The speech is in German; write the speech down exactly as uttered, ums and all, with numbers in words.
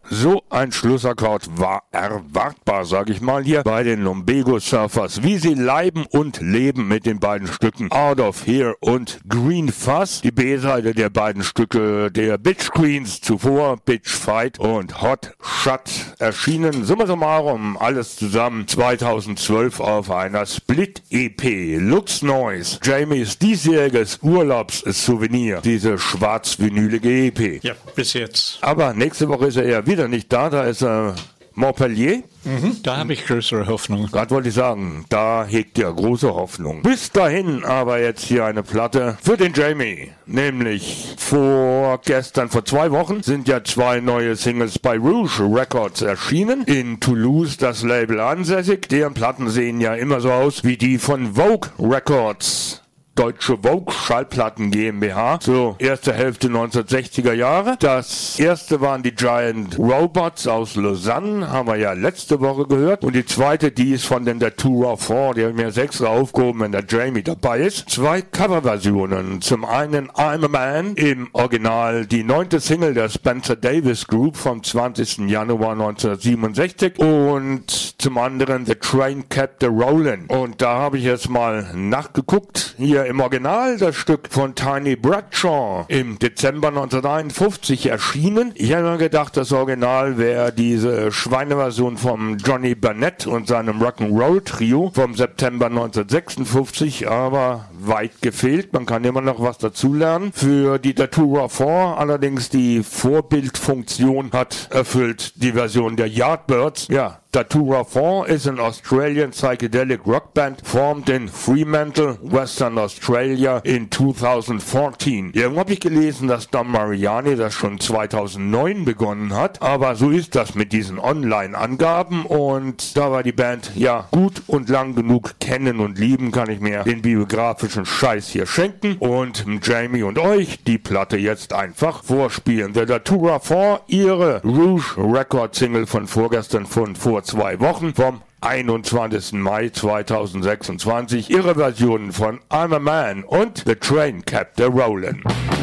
So ein Schlussakkord war erwartbar, sag ich mal hier, bei den Lumbago Surfers. Wie sie leiben und leben mit den beiden Stücken Out of Here und Green Fuzz. Die B-Seite der beiden Stücke der Bitch Queens zuvor, Bitch Fight und Hot Shot, erschienen summa summarum alles zusammen zweitausendzwölf auf einer Split-E P. Lux Noise, Jamies diesjähriges Urlaubssouvenir, diese schwarz-vinylige E P. Ja, bis jetzt. Aber nächste Woche ist er ja wieder nicht da, da ist er Montpellier. Mhm, da habe ich größere Hoffnung. Gerade wollte ich sagen, da hegt er große Hoffnung. Bis dahin aber jetzt hier eine Platte für den Jamie. Nämlich vorgestern, vor zwei Wochen, sind ja zwei neue Singles bei Rouge Records erschienen. In Toulouse das Label ansässig. Deren Platten sehen ja immer so aus wie die von Vogue Records. Deutsche Vogue Schallplatten GmbH, so erste Hälfte neunzehnhundertsechziger Jahre. Das erste waren die Giant Robots aus Lausanne, haben wir ja letzte Woche gehört. Und die zweite, die ist von den Datura vier, die haben mir sechs aufgehoben, wenn der Jamie dabei ist. Zwei Coverversionen. Zum einen I'm a Man, im Original die neunte Single der Spencer Davis Group vom zwanzigsten Januar neunzehnhundertsiebenundsechzig und zum anderen The Train Kept a Rollin'. Und da habe ich jetzt mal nachgeguckt, hier im Original das Stück von Tiny Bradshaw im Dezember neunzehnhunderteinundfünfzig erschienen. Ich habe mir gedacht, das Original wäre diese Schweineversion vom Johnny Burnett und seinem Rock'n'Roll Trio vom September neunzehnhundertsechsundfünfzig, aber weit gefehlt. Man kann immer noch was dazulernen. Für die Datura vier allerdings die Vorbildfunktion hat erfüllt die Version der Yardbirds. Ja, Datura vier is an Australian psychedelic rock band formed in Fremantle, Western Australia in zweitausendvierzehn. Irgendwo habe ich gelesen, dass Don Mariani das schon zweitausendneun begonnen hat, aber so ist das mit diesen Online-Angaben und da war die Band ja gut und lang genug kennen und lieben, kann ich mir den biografischen Scheiß hier schenken und Jamie und euch die Platte jetzt einfach vorspielen. The Datura vier, ihre Rouge Record Single von vorgestern, von vor zwei Wochen, vom einundzwanzigsten Mai zweitausendsechsundzwanzig, ihre Versionen von I'm a Man und The Train Kept a Rollin'.